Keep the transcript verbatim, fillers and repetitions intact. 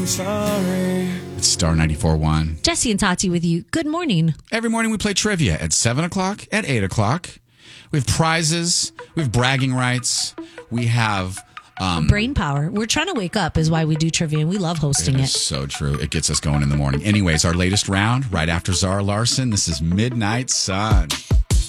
sorry. It's Star ninety-four point one. Jesse and Tati with you. Good morning. Every morning we play trivia at seven o'clock, at eight o'clock. We have prizes. We have bragging rights. We have... Um, Brain power. We're trying to wake up is why we do trivia, and we love hosting it. it. Is so true. It gets us going in the morning. Anyways, our latest round, right after Zara Larson. This is Midnight Sun.